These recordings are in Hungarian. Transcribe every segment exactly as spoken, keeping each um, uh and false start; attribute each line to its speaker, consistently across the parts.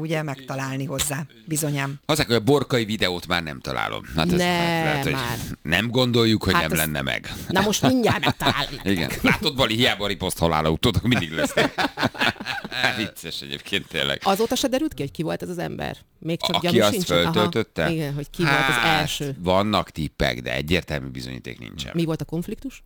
Speaker 1: ugye megtalálni hozzá, bizonyám.
Speaker 2: Azok, hogy a borkai videót már nem találom. Hát ez
Speaker 3: Ne,
Speaker 2: lehet, hogy
Speaker 3: már.
Speaker 2: nem gondoljuk, hogy
Speaker 3: Hát
Speaker 2: nem
Speaker 3: az-
Speaker 2: lenne meg.
Speaker 3: Na most mindjárt megtalálom.
Speaker 2: Igen. Látod, Bali, hiába riposzt halálautót, mindig lesz. Hát vicces egyébként tényleg.
Speaker 3: Azóta se derült ki, hogy ki volt ez az ember? Még csak
Speaker 2: Aki
Speaker 3: gyanú
Speaker 2: azt
Speaker 3: sincs?
Speaker 2: föltöltötte?
Speaker 3: Aha, igen, hogy ki volt az
Speaker 2: Hát,
Speaker 3: első.
Speaker 2: vannak tippek, de egyértelmű bizonyíték nincsen.
Speaker 3: Mi volt a konfliktus?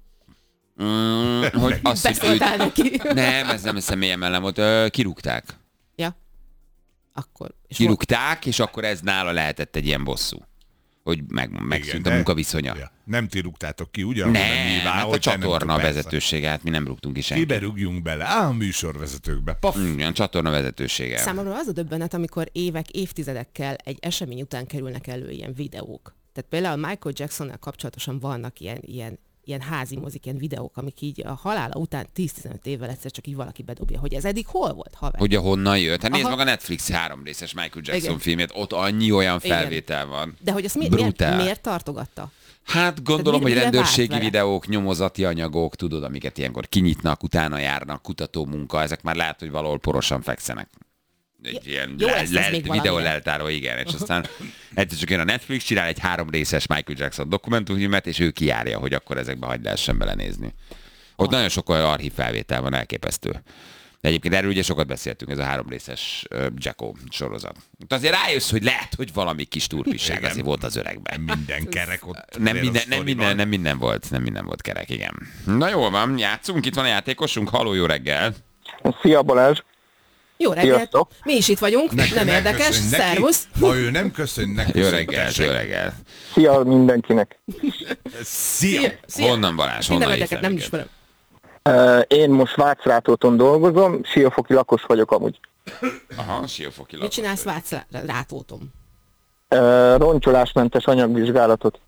Speaker 2: Mm, hogy azt, hogy
Speaker 3: Beszóltál
Speaker 2: őt...
Speaker 3: neki?
Speaker 2: Nem, ez nem személyem ellen volt. Ö, kirúgták.
Speaker 3: Ja. Akkor. És
Speaker 2: Kirúgták, és akkor ez nála lehetett egy ilyen bosszú. Hogy meg, megszűnt
Speaker 4: Igen,
Speaker 2: a
Speaker 4: de-
Speaker 2: munkaviszonya.
Speaker 4: Ja. Nem ti rúgtátok ki, ugye?
Speaker 2: Nem,
Speaker 4: nyilván,
Speaker 2: hát a
Speaker 4: hogy te nem
Speaker 2: csatorna
Speaker 4: tudsz, persze.
Speaker 2: vezetősége, hát mi nem rúgtunk ki senkit.
Speaker 4: Kibe rúgjunk bele? Á, a műsorvezetőkbe. Paf.
Speaker 2: Igen, csatorna vezetősége.
Speaker 3: Számomra az a döbbenet, amikor évek, évtizedekkel egy esemény után kerülnek elő ilyen videók. Tehát például Michael Jacksonnal kapcsolatosan vannak ilyen, ilyen, ilyen házi mozik, ilyen videók, amik így a halála után tíz-tizenöt évvel egyszer csak így valaki bedobja, hogy ez eddig hol volt, haver?
Speaker 2: Hogy honnan jött? Hát nézd
Speaker 3: Aha.
Speaker 2: meg a Netflix három részes Michael Jackson
Speaker 3: Igen.
Speaker 2: filmét, ott annyi olyan
Speaker 3: Igen.
Speaker 2: felvétel van.
Speaker 3: De hogy ezt mi, miért,
Speaker 2: Brutál.
Speaker 3: miért tartogatta?
Speaker 2: Hát gondolom,
Speaker 3: mire-
Speaker 2: hogy
Speaker 3: mire
Speaker 2: rendőrségi
Speaker 3: vált vele?
Speaker 2: videók, nyomozati anyagok, tudod, amiket ilyenkor kinyitnak, utána járnak, kutató munka, ezek már lehet, hogy valahol porosan fekszenek. Egy ilyen
Speaker 3: jó,
Speaker 2: le,
Speaker 3: lesz ez
Speaker 2: le,
Speaker 3: még
Speaker 2: videó
Speaker 3: valamire.
Speaker 2: leltáró, igen, és aztán egyszer csak jön a Netflix, csinál egy három részes Michael Jackson dokumentumfilmet, és ő kijárja, hogy akkor ezekbe hagyd lehessen belenézni. Ott nagyon sok olyan archív felvétel van, elképesztő. De egyébként erről ugye sokat beszéltünk, ez a három részes uh, Jacko sorozat. Ott azért rájössz, hogy lehet, hogy valami kis turpisság
Speaker 4: Igen.
Speaker 2: azért volt az öregben.
Speaker 4: Minden kerek ott.
Speaker 2: Nem
Speaker 4: azért
Speaker 2: minden,
Speaker 4: a
Speaker 2: nem,
Speaker 4: sztoriban.
Speaker 2: minden, nem minden volt, nem minden volt kerek, igen. Na jól van, játszunk, itt van a játékosunk, haló, jó reggel.
Speaker 5: Szia Balázs!
Speaker 3: Jó reggelt!
Speaker 5: Sziasztok.
Speaker 3: Mi is itt vagyunk,
Speaker 4: Neki
Speaker 3: nem érdekes,
Speaker 4: köszönj neki.
Speaker 3: szervusz!
Speaker 4: Ha ő nem köszön, ne
Speaker 2: Jó
Speaker 4: köszönj,
Speaker 2: reggel,
Speaker 4: tessék.
Speaker 2: jó reggel.
Speaker 5: Szia mindenkinek!
Speaker 4: Szia!
Speaker 2: Honnan, Balázs, honnan
Speaker 3: Minden
Speaker 2: hívtál
Speaker 3: nem
Speaker 2: minket?
Speaker 3: ismerem.
Speaker 5: Uh, én most Vácrátóton dolgozom, siófoki lakos vagyok amúgy.
Speaker 2: Aha, Siófoki
Speaker 3: Mit
Speaker 2: lakos.
Speaker 3: csinálsz Vác Rátóton?
Speaker 5: Uh, roncsolásmentes anyagvizsgálatot.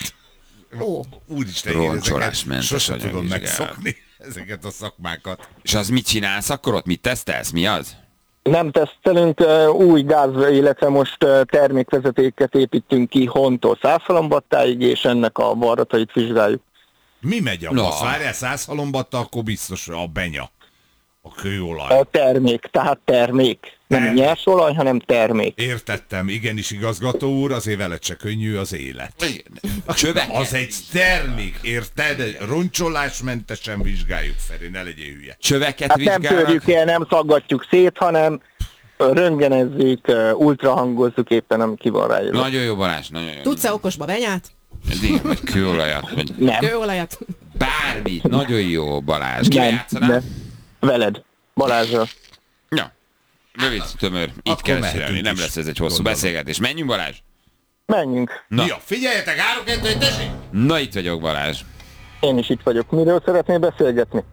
Speaker 4: Oh.
Speaker 3: Ó,
Speaker 4: Úristen, én
Speaker 2: Roncsolásmentes
Speaker 4: ezeket sose tudom
Speaker 2: anyagvizsgálat.
Speaker 4: megszokni, ezeket a szakmákat.
Speaker 2: És az mit csinálsz akkor ott? Mit tesztelsz? Mi az?
Speaker 5: Nem tesztelünk, uh, új gáz, illetve most uh, termékvezetéket építünk ki Hontól Százhalombattáig, és ennek a varratait vizsgáljuk.
Speaker 4: Mi megy a
Speaker 2: Na.
Speaker 4: basz? Várjál, száz halombatta, akkor biztos a benya. A kőolaj.
Speaker 5: Uh, termék, tehát termék. Nem
Speaker 4: Termék.
Speaker 5: nyers olaj, hanem termék.
Speaker 4: Értettem, igenis igazgató úr, azért veled se könnyű az élet.
Speaker 2: Csövek?
Speaker 4: Az egy termék, érted? Roncsolásmentesen vizsgáljuk Feri, ne legyél hülye.
Speaker 2: Csöveket
Speaker 5: Hát nem
Speaker 2: vizsgálnak?
Speaker 5: törjük el, nem szaggatjuk szét, hanem röntgenezzük, uh, ultrahangozzuk, éppen nem ki van ráírva.
Speaker 2: Nagyon jó, Balázs, nagyon jó.
Speaker 3: tudsz-e okosba benyát?
Speaker 2: Igen, vagy kőolajat, vagy
Speaker 5: Nem,
Speaker 3: Kőolajat?
Speaker 2: bármit. Nagyon jó, Balázs. Kivel
Speaker 5: nem,
Speaker 2: játszanál?
Speaker 5: de veled, Balázsra.
Speaker 2: Ja. Rövid, tömör. Így
Speaker 4: Akkor
Speaker 2: kell
Speaker 4: mehetünk
Speaker 2: csinálni. Nem
Speaker 4: is,
Speaker 2: lesz ez egy hosszú
Speaker 4: gondolom.
Speaker 2: beszélgetés. Menjünk, Balázs?
Speaker 5: Menjünk.
Speaker 2: Na.
Speaker 4: Ja, figyeljetek, három, kettő, egy, tessék!
Speaker 2: Na, itt vagyok, Balázs.
Speaker 5: Én is itt vagyok. Miről szeretnél beszélgetni?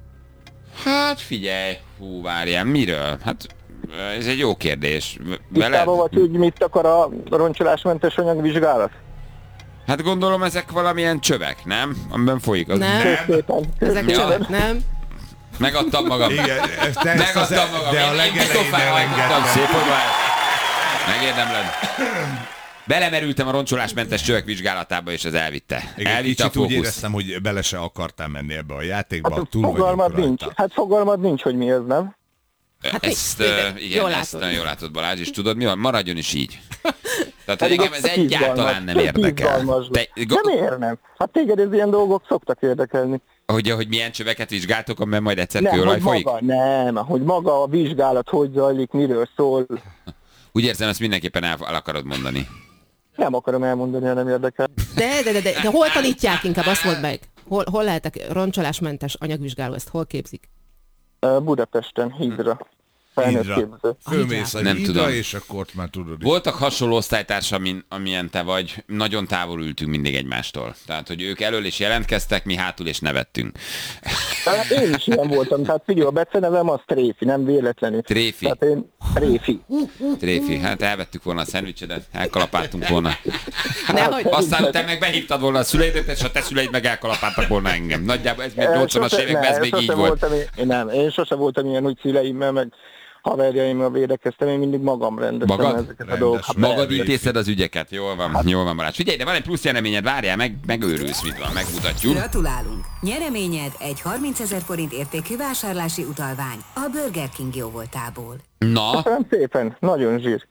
Speaker 2: Hát figyelj, hú, várjál, miről? Hát ez egy jó kérdés. Veled?
Speaker 5: Tisztában vagy, hogy mit akar a roncsolásmentes anyagvizsgálat?
Speaker 2: Hát gondolom ezek valamilyen csövek, nem? Amiben folyik az.
Speaker 3: Nem.
Speaker 4: Nem.
Speaker 5: Szépen.
Speaker 3: Ezek
Speaker 2: Ja.
Speaker 3: csövek, nem?
Speaker 2: Megadtam magam.
Speaker 4: Igen, ezt, ezt az,
Speaker 2: Megadtam magam.
Speaker 4: de a
Speaker 2: Én- én
Speaker 4: legelején
Speaker 2: picofára hajtottam.
Speaker 4: elengedtem.
Speaker 2: Szép, hogy van. Megérdemled. Belemerültem a roncsolásmentes csövek vizsgálatába, és ez elvitte.
Speaker 4: Igen,
Speaker 2: elvitte a
Speaker 4: kicsit úgy
Speaker 2: fókusz.
Speaker 4: éreztem, hogy bele se akartál menni ebbe a játékba,
Speaker 5: Hát
Speaker 4: túl
Speaker 5: fogalmad
Speaker 4: vagyunk
Speaker 5: nincs.
Speaker 4: rajta.
Speaker 5: Hát fogalmad nincs, hogy mi ez, nem?
Speaker 3: Hát
Speaker 2: ezt,
Speaker 3: mi-
Speaker 2: uh,
Speaker 3: igen,
Speaker 2: igen,
Speaker 3: jól
Speaker 2: ezt
Speaker 3: látod.
Speaker 2: nagyon jól látod, Balázs, és tudod mi van? Maradjon is így. Tehát, hogy
Speaker 5: Pedig
Speaker 2: engem ez
Speaker 5: ez
Speaker 2: egyáltalán nem
Speaker 5: izgalmas,
Speaker 2: érdekel.
Speaker 5: izgalmas.
Speaker 2: Te,
Speaker 5: De
Speaker 2: go-
Speaker 5: miért nem? Hát téged ez ilyen dolgok szoktak érdekelni.
Speaker 2: hogy, hogy milyen csöveket vizsgáltok, amiben majd egyszer
Speaker 5: Nem,
Speaker 2: kőolaj
Speaker 5: hogy
Speaker 2: folyik?
Speaker 5: maga, nem, hogy maga a vizsgálat hogy zajlik, miről szól.
Speaker 2: Úgy érzem, ezt mindenképpen el, el akarod mondani.
Speaker 5: Nem akarom elmondani, ha nem érdekel.
Speaker 3: De, de, de, de, de hol tanítják inkább, azt mondd meg. Hol, hol lehetek roncsolásmentes anyagvizsgáló, ezt hol képzik?
Speaker 5: Uh, Budapesten, Hídra. Felnőtt
Speaker 4: Hídra.
Speaker 5: képző.
Speaker 4: Fölmész a
Speaker 2: Nem
Speaker 4: hídra,
Speaker 2: tudom.
Speaker 4: és akkor ott már tudod.
Speaker 2: Voltak hasonló osztálytársak, amin, amilyen te vagy, nagyon távol ültünk mindig egymástól. Tehát, hogy ők elől is jelentkeztek, mi hátul is nevettünk.
Speaker 5: Hát én is ilyen voltam, tehát figyelj, a becenevem az Tréfi, nem véletlenül.
Speaker 2: Tréfi.
Speaker 5: Tehát én Tréfi.
Speaker 2: Tréfi, hát elvettük volna a szendvicsedet, elkalapáltunk volna.
Speaker 3: Nehogy.
Speaker 2: Aztán utána meg behívtad volna a szüleidet, és a te szüleid meg elkalapáltak volna engem. Nagyjából ez még
Speaker 5: Eh,
Speaker 2: nyolcvanas
Speaker 5: sose-
Speaker 2: években ez
Speaker 5: ne,
Speaker 2: még
Speaker 5: sose
Speaker 2: így volt.
Speaker 5: voltam én, nem, én sose voltam ilyen, hogy szüleimmel, meg haverjaimmal védekeztem, én mindig magam rendeztem
Speaker 2: Magad?
Speaker 5: ezeket a
Speaker 4: Rendes.
Speaker 5: dolgokat. Hát
Speaker 2: Magad
Speaker 5: persze.
Speaker 2: intézed az ügyeket, jól van, jól van, Balázs. Figyelj, de van egy plusz nyereményed, várjál, meg, megőrülsz, mit van, megmutatjuk.
Speaker 6: Gratulálunk! Nyereményed egy harmincezer forint értékű vásárlási utalvány a Burger King jóvoltából.
Speaker 2: Na,
Speaker 5: Köszönöm szépen, nagyon zsír.